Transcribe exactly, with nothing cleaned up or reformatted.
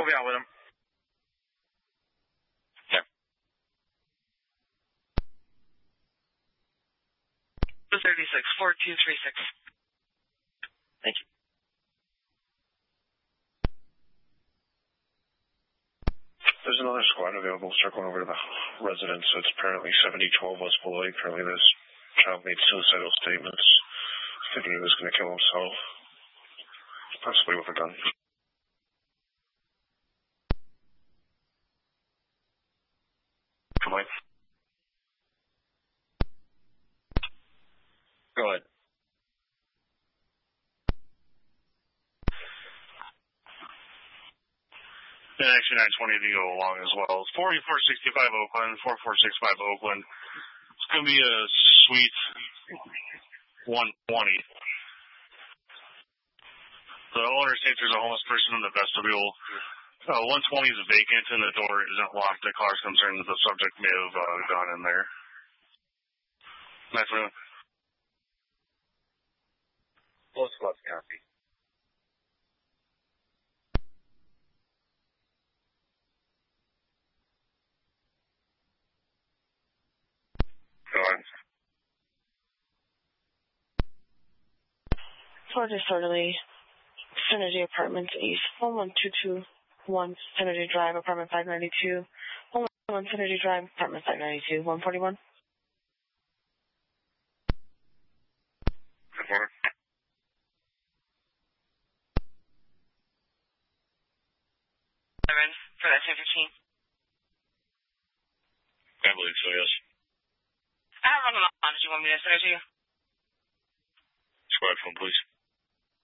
be out with him. Yeah. two thirty-six, four two three six. Thank you. There's another squad available circling over to the residence. It's apparently seventy twelve West Beloit. Apparently this child made suicidal statements, thinking he was going to kill himself, possibly with a gun. Come on. Go ahead. And actually nine twenty to go along as well. It's forty-four sixty-five Oakland, forty-four sixty-five Oakland. It's going to be a sweet one twenty. The owner states there's a homeless person in the vestibule. Uh, one twenty is vacant and the door isn't locked. The car's concerned that the subject may have uh, gone in there. Nice one. Close gloves copy. Go on. For disorderly, Synergy Apartments East, one one two two one Synergy Drive, Apartment five ninety-two. one one one Synergy Drive, Apartment five ninety-two, one forty-one. Good morning. Seven for that ten fifteen. I believe so, yes. I have one on. Did you want me to send it to you? Squad phone, please.